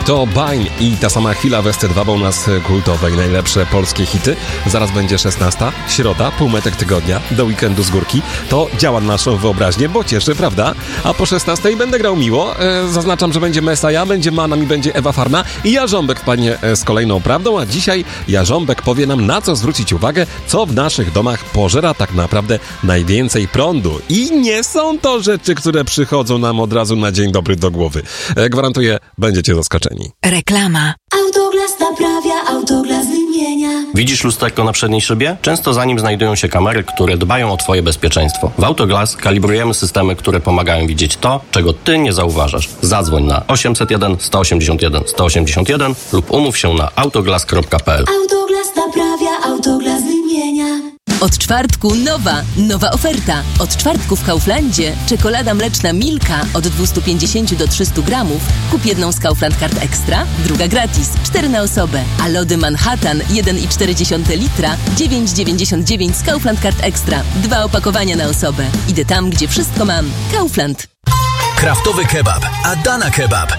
To Bain i ta sama chwila w SC2, bo u nas kultowe i najlepsze polskie hity. Zaraz będzie 16, środa, półmetek tygodnia, do weekendu z górki. To działa na naszą wyobraźnię, bo cieszy, prawda? A po 16 będę grał miło. Zaznaczam, że będzie Messiah, będzie Manam i będzie Ewa Farna i Jarząbek wpadnie z kolejną prawdą, a dzisiaj Jarząbek powie nam, na co zwrócić uwagę, co w naszych domach pożera tak naprawdę najwięcej prądu. I nie są to rzeczy, które przychodzą nam od razu na dzień dobry do głowy. Gwarantuję, będziecie zaskoczeni. Reklama. Autoglas naprawia, Autoglas wymienia. Widzisz lusterko na przedniej szybie? Często za nim znajdują się kamery, które dbają o Twoje bezpieczeństwo. W Autoglas kalibrujemy systemy, które pomagają widzieć to, czego Ty nie zauważasz. Zadzwoń na 801 181 181 lub umów się na autoglas.pl. Autoglas naprawia, Autoglas wymienia. Od czwartku nowa oferta. Od czwartku w Kauflandzie czekolada mleczna Milka od 250 do 300 gramów. Kup jedną z Kaufland Card Extra, druga gratis, 4 na osobę. A lody Manhattan 1,4 litra, 9,99 z Kaufland Card Extra. 2 opakowania na osobę. Idę tam, gdzie wszystko mam. Kaufland. Kraftowy kebab, Adana Kebab.